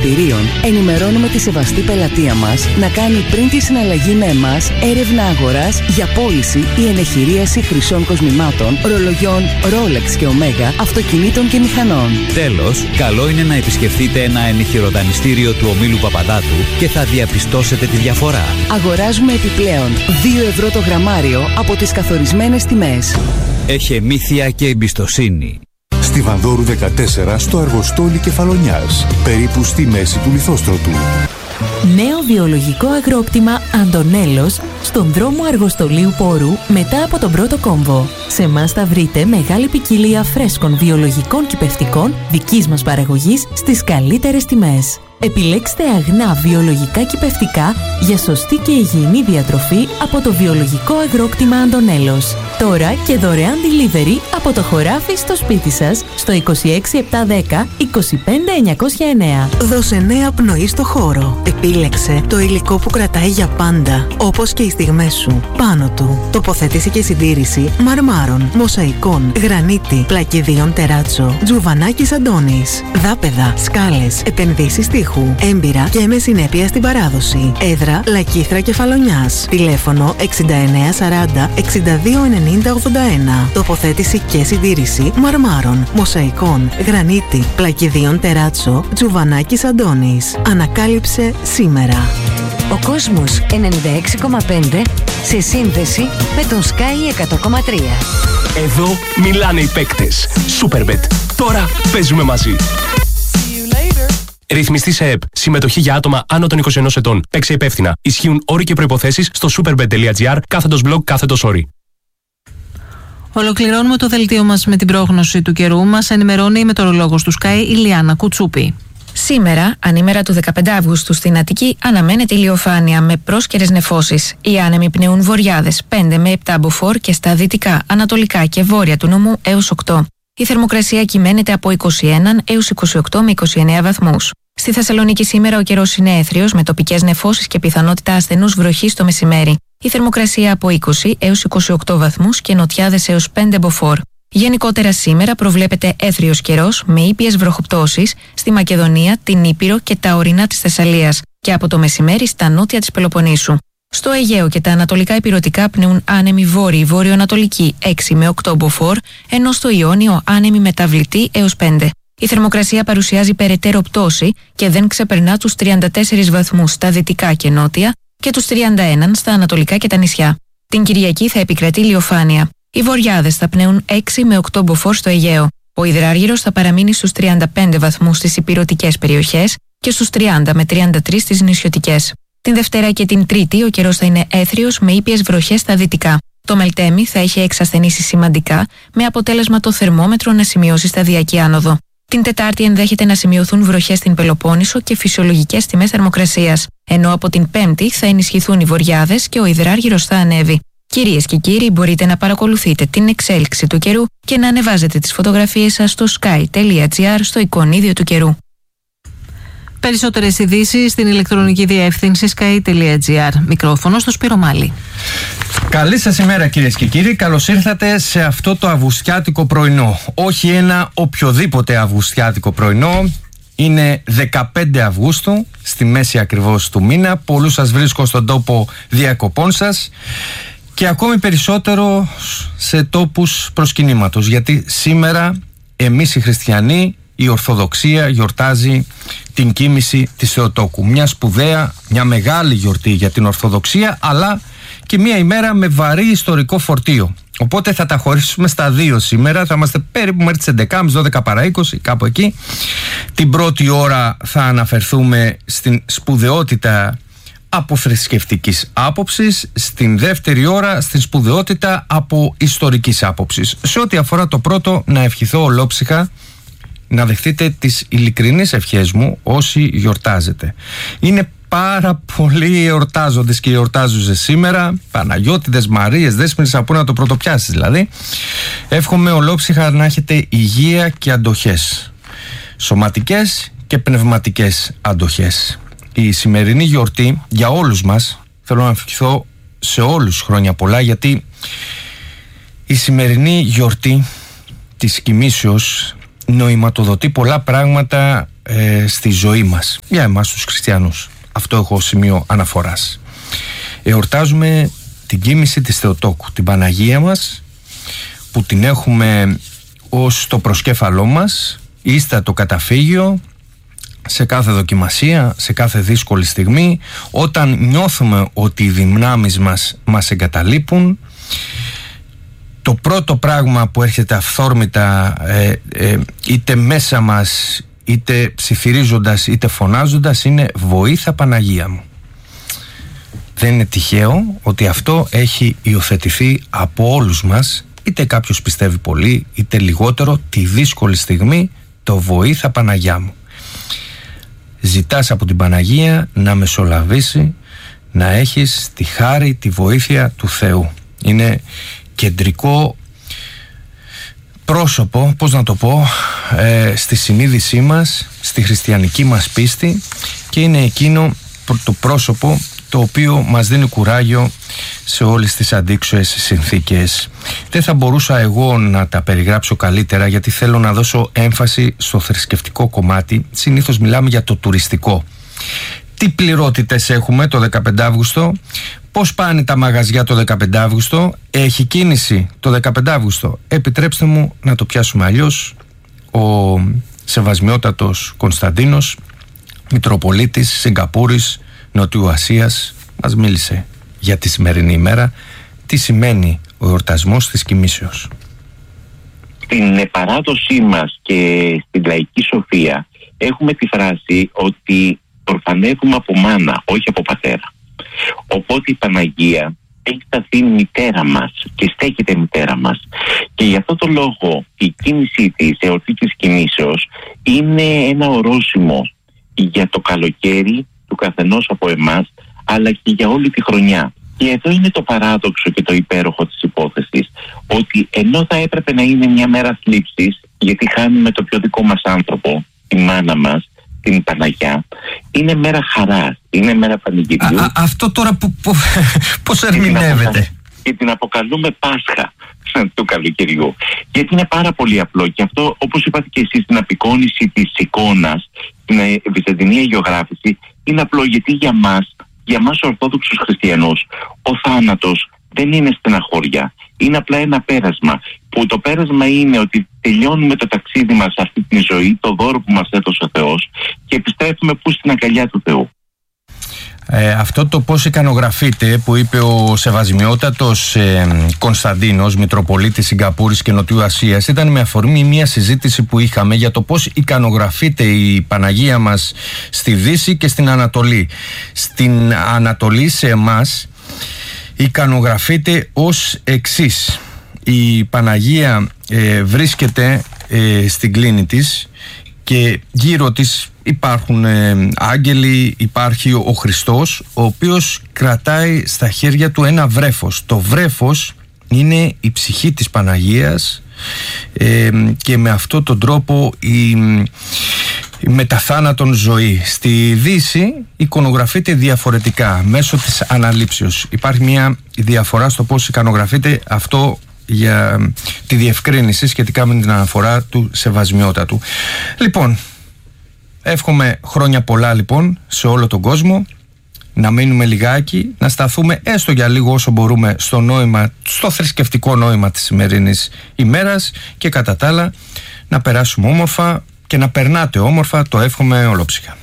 χρηματιστηρίων ενημερώνουμε τη σεβαστή πελατεία μας να κάνει πριν τη συναλλαγή με εμάς έρευνα αγοράς για πώληση ή ενεχειρίαση χρυσών κοσμημάτων, ρολογιών Rolex και Omega, αυτοκινήτων και μηχανών. Τέλος, καλό είναι να επισκεφτείτε ένα ενεχειροδανιστήριο του ομίλου Παπαδάτου και θα διαπιστώσετε τη διαφορά. Αγοράζουμε επιπλέον 2 ευρώ το γραμμάριο από τις καθορισμένες τιμές. Εχεμήθεια και εμπιστοσύνη. Στη Βανδόρου 14, στο Αργοστόλι Κεφαλονιάς, περίπου στη μέση του Λιθόστρωτου. Νέο βιολογικό αγρόκτημα Αντωνέλος στον δρόμο Αργοστολίου Πόρου μετά από τον πρώτο κόμβο. Σε εμάς θα βρείτε μεγάλη ποικιλία φρέσκων βιολογικών κυπευτικών δικής μας παραγωγής στις καλύτερες τιμές. Επιλέξτε αγνά βιολογικά κυπευτικά για σωστή και υγιεινή διατροφή από το βιολογικό αγρόκτημα Αντωνέλος. Τώρα και δωρεάν delivery από το χωράφι στο σπίτι σας στο 26710 25909. Δώσε νέα πνοή στο χώρο. Επίλεξε το υλικό που κρατάει για πάντα, όπως και οι στιγμές σου. Πάνω του, τοποθέτηση και συντήρηση μαρμάρων, μοσαϊκών, γρανίτη, πλακιδίων τεράτσο, τζουβανάκης Αντώνης, δάπεδα, σκάλες, επενδύσεις τείχου, έμπειρα και με συνέπεια στην παράδοση. Έδρα Λακήθρα Κεφαλονιάς. Τηλέφωνο 6940 629081. Τοποθέτηση και συντήρηση μαρμάρων, μοσαϊκών, γρανίτη, πλακιδίων τεράτσο, τζουβανάκης Αντώνης. Ανακάλυψε σήμερα. Ο κόσμος 96,5 σε σύνδεση με τον Sky 100,3. Εδώ μιλάνε οι παίκτες. Superbet. Τώρα παίζουμε μαζί. Ρυθμιστή σε ΕΠ. Συμμετοχή για άτομα άνω των 21 ετών. Παίξε υπεύθυνα. Ισχύουν όροι και προϋποθέσεις στο superbet.gr/blog/όροι. Ολοκληρώνουμε το δελτίο μας με την πρόγνωση του καιρού. Μας ενημερώνει η μετεωρολόγος του Sky Ηλιάνα Κουτσούπη. Σήμερα, ανήμερα του 15 Αυγούστου στην Αττική, αναμένεται ηλιοφάνεια με πρόσκαιρες νεφώσεις. Οι άνεμοι πνέουν βορειάδες 5 με 7 μποφόρ και στα δυτικά, ανατολικά και βόρεια του νομού έως 8. Η θερμοκρασία κυμαίνεται από 21 έως 28 με 29 βαθμούς. Στη Θεσσαλονίκη σήμερα ο καιρός είναι έθριος με τοπικές νεφώσεις και πιθανότητα ασθενούς βροχής το μεσημέρι. Η θερμοκρασία από 20 έως 28 βαθμούς και νοτιάδες έως 5 μποφόρ. Γενικότερα σήμερα προβλέπεται έθριος καιρός με ήπιες βροχοπτώσεις στη Μακεδονία, την Ήπειρο και τα ορεινά της Θεσσαλίας και από το μεσημέρι στα νότια της Πελοποννήσου. Στο Αιγαίο και τα ανατολικά ηπειρωτικά πνέουν άνεμοι βόρειοι βορειοανατολικοί 6 με 8 μποφόρ, ενώ στο Ιόνιο άνεμοι μεταβλητοί έως 5. Η θερμοκρασία παρουσιάζει περαιτέρω πτώση και δεν ξεπερνά τους 34 βαθμούς στα δυτικά και νότια και τους 31 στα ανατολικά και τα νησιά. Την Κυριακή θα επικρατεί ηλιοφάνεια. Οι βορειάδες θα πνέουν 6 με 8 μποφόρ στο Αιγαίο. Ο υδράργυρος θα παραμείνει στους 35 βαθμούς στις ηπειρωτικές περιοχές και στους 30 με 33 στις νησιωτικές. Την Δευτέρα και την Τρίτη ο καιρός θα είναι έθριος με ήπιες βροχές στα δυτικά. Το Μελτέμι θα έχει εξασθενήσει σημαντικά, με αποτέλεσμα το θερμόμετρο να σημειώσει σταδιακή άνοδο. Την Τετάρτη ενδέχεται να σημειωθούν βροχές στην Πελοπόννησο και φυσιολογικές τιμές θερμοκρασίας, ενώ από την Πέμπτη θα ενισχυθούν οι βορειάδες και ο υδράργυρος θα ανέβει. Κυρίες και κύριοι, μπορείτε να παρακολουθείτε την εξέλιξη του καιρού και να ανεβάζετε τις φωτογραφίες σας στο sky.gr στο εικονίδιο του καιρού. Περισσότερες ειδήσεις στην ηλεκτρονική διεύθυνση sky.gr. Μικρόφωνο στο Σπύρο Μάλη. Καλή σας ημέρα κυρίες και κύριοι. Καλώς ήρθατε σε αυτό το αυγουστιάτικο πρωινό. Όχι ένα οποιοδήποτε αυγουστιάτικο πρωινό. Είναι 15 Αυγούστου, στη μέση ακριβώς του μήνα. Πολλούς σας βρίσκω στον τόπο διακοπών σας και ακόμη περισσότερο σε τόπους προσκυνήματος. Γιατί σήμερα εμείς οι χριστιανοί, η Ορθοδοξία γιορτάζει την κοίμηση της Θεοτόκου. Μια σπουδαία, μια μεγάλη γιορτή για την Ορθοδοξία, αλλά και μια ημέρα με βαρύ ιστορικό φορτίο. Οπότε θα τα χωρίσουμε στα δύο σήμερα. Θα είμαστε περίπου μέχρι τις 11.30, 12 παρά 20, κάπου εκεί. Την πρώτη ώρα θα αναφερθούμε στην σπουδαιότητα από θρησκευτικής άποψης, στην δεύτερη ώρα στην σπουδαιότητα από ιστορικής άποψης. Σε ό,τι αφορά το πρώτο, να ευχηθώ ολόψυχα να δεχτείτε τις ειλικρινείς ευχές μου όσοι γιορτάζετε. Είναι πάρα πολλοί εορτάζοντες και εορτάζουσες σήμερα, Παναγιώτιδες, Μαρίες, Δέσποινες, από πού να το πρωτοπιάσεις δηλαδή. Εύχομαι ολόψυχα να έχετε υγεία και αντοχές, σωματικές και πνευματικές αντοχές. Η σημερινή γιορτή για όλους μας, θέλω να ευχηθώ σε όλους χρόνια πολλά, γιατί η σημερινή γιορτή της κοιμήσεως νοηματοδοτεί πολλά πράγματα στη ζωή μας, για εμάς τους χριστιανούς. Αυτό έχω σημείο αναφοράς. Εορτάζουμε την κοίμηση της Θεοτόκου, την Παναγία μας, που την έχουμε ως το προσκέφαλό μας, ίστατο καταφύγιο σε κάθε δοκιμασία, σε κάθε δύσκολη στιγμή, όταν νιώθουμε ότι οι δυνάμεις μας εγκαταλείπουν. Το πρώτο πράγμα που έρχεται αυθόρμητα, είτε μέσα μας, είτε ψιθυρίζοντας, είτε φωνάζοντας, είναι «Βοήθα Παναγία μου». Δεν είναι τυχαίο ότι αυτό έχει υιοθετηθεί από όλους μας, είτε κάποιος πιστεύει πολύ είτε λιγότερο, τη δύσκολη στιγμή το «Βοήθα Παναγιά μου». Ζητάς από την Παναγία να μεσολαβήσει, να έχεις τη χάρη, τη βοήθεια του Θεού. Είναι κεντρικό πρόσωπο, πώς να το πω, στη συνείδησή μας, στη χριστιανική μας πίστη, και είναι εκείνο το πρόσωπο το οποίο μας δίνει κουράγιο σε όλες τις αντίξωες συνθήκες. Δεν θα μπορούσα εγώ να τα περιγράψω καλύτερα, γιατί θέλω να δώσω έμφαση στο θρησκευτικό κομμάτι. Συνήθως μιλάμε για το τουριστικό. Τι πληρότητες έχουμε το 15 Αύγουστο, πώς πάνε τα μαγαζιά το 15 Αύγουστο, έχει κίνηση το 15 Αύγουστο. Επιτρέψτε μου να το πιάσουμε αλλιώς. Ο Σεβασμιότατος Κωνσταντίνος, Μητροπολίτης Σιγκαπούρης, Νοτιού Ασίας, μας μίλησε για τη σημερινή ημέρα, τι σημαίνει ο εορτασμός της Κοιμήσεως. Στην παράδοσή μας και στην λαϊκή σοφία έχουμε τη φράση ότι ορφανεύουμε από μάνα, όχι από πατέρα. Οπότε η Παναγία έχει σταθεί μητέρα μας και στέκεται μητέρα μας. Και γι' αυτό το λόγο η κίνησή της, η εορτή της Κοιμήσεως, είναι ένα ορόσημο για το καλοκαίρι του καθενός από εμάς, αλλά και για όλη τη χρονιά. Και εδώ είναι το παράδοξο και το υπέροχο της υπόθεσης, ότι ενώ θα έπρεπε να είναι μια μέρα θλίψης, γιατί χάνουμε το πιο δικό μας άνθρωπο, τη μάνα μας, την Παναγιά, είναι μέρα χαράς, είναι μέρα πανηγυριού. Αυτό τώρα πώς ερμηνεύεται? Και την αποκαλούμε Πάσχα του καλοκαιριού. Γιατί είναι πάρα πολύ απλό, και αυτό, όπως είπατε και εσείς, στην απεικόνιση της εικόνας, στην βυζαντινή αγιογράφηση, είναι απλό, γιατί για μας Ορθόδοξους χριστιανούς, ο θάνατος δεν είναι στεναχώρια. Είναι απλά ένα πέρασμα, που το πέρασμα είναι ότι τελειώνουμε το ταξίδι μας σε αυτή τη ζωή, το δώρο που μας έδωσε ο Θεός, και επιστρέφουμε στην αγκαλιά του Θεού. Αυτό το πώς ικανογραφείται, που είπε ο Σεβασμιότατος Κωνσταντίνος, Μητροπολίτης Σιγκαπούρης και Νοτιού Ασίας, ήταν με αφορμή μια συζήτηση που είχαμε για το πώς ικανογραφείται η Παναγία μας στη Δύση και στην Ανατολή. Στην Ανατολή, σε εμάς, ικανογραφείται ως εξής. Η Παναγία βρίσκεται στην κλίνη της και γύρω της υπάρχουν άγγελοι, υπάρχει ο Χριστός, ο οποίος κρατάει στα χέρια του ένα βρέφος. Το βρέφος είναι η ψυχή της Παναγίας, και με αυτόν τον τρόπο η μεταθάνατον ζωή. Στη Δύση εικονογραφείται διαφορετικά, μέσω της αναλήψεως. Υπάρχει μια διαφορά στο πώς εικονογραφείται αυτό, για τη διευκρίνηση σχετικά με την αναφορά του Σεβασμιότατου. Λοιπόν, εύχομαι χρόνια πολλά λοιπόν σε όλο τον κόσμο, να μείνουμε λιγάκι, να σταθούμε έστω για λίγο όσο μπορούμε στο νόημα, στο θρησκευτικό νόημα της σημερινής ημέρας, και κατά τα άλλα να περάσουμε όμορφα και να περνάτε όμορφα, το εύχομαι ολόψυχα.